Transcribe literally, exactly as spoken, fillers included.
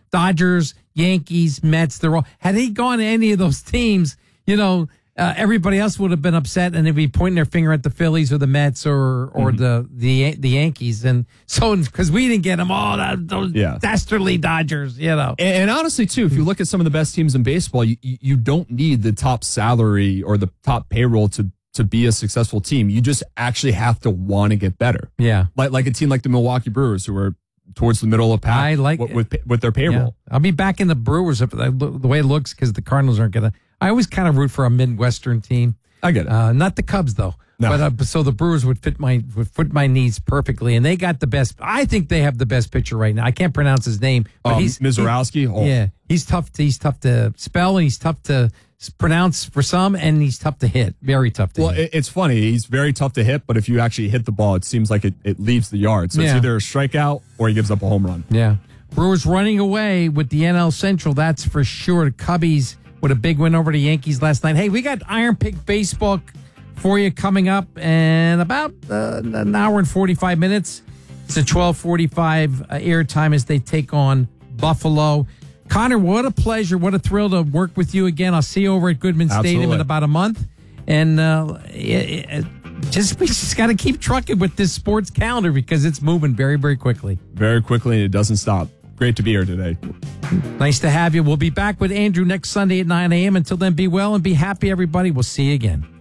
Dodgers, Yankees, Mets, they're all, had he gone to any of those teams, you know, uh, everybody else would have been upset and they'd be pointing their finger at the Phillies or the Mets or or mm-hmm. the, the the Yankees. And so, because we didn't get them all, those yeah. dastardly Dodgers, you know. And, and honestly, too, if you look at some of the best teams in baseball, you, you don't need the top salary or the top payroll to to be a successful team. You just actually have to want to get better. Yeah. Like like a team like the Milwaukee Brewers, who are towards the middle of the pack I like with, with, with their payroll. Yeah. I'll be back in the Brewers if the, the way it looks because the Cardinals aren't going to. I always kind of root for a Midwestern team. I get it. Uh, not the Cubs, though. No. But uh, so the Brewers would fit my would fit my needs perfectly, and they got the best. I think they have the best pitcher right now. I can't pronounce his name, but um, he's Mizorowski. He, oh. Yeah, he's tough. To, he's tough to spell, and he's tough to pronounce for some, and he's tough to hit. Very tough to well, hit. Well, it's funny. He's very tough to hit, but if you actually hit the ball, it seems like it, it leaves the yard. So yeah. it's either a strikeout or he gives up a home run. Yeah. Brewers running away with the N L Central, that's for sure. The Cubbies with a big win over the Yankees last night. Hey, we got Iron Pick Baseball for you coming up in about uh, an hour and forty-five minutes. It's a twelve forty-five uh, airtime as they take on Buffalo. Connor, what a pleasure, what a thrill to work with you again. I'll see you over at Goodman Absolutely. Stadium in about a month. And uh, it, it, just we just got to keep trucking with this sports calendar because it's moving very, very quickly. Very quickly, and it doesn't stop. Great to be here today. Nice to have you. We'll be back with Andrew next Sunday at nine a.m. Until then, be well and be happy, everybody. We'll see you again.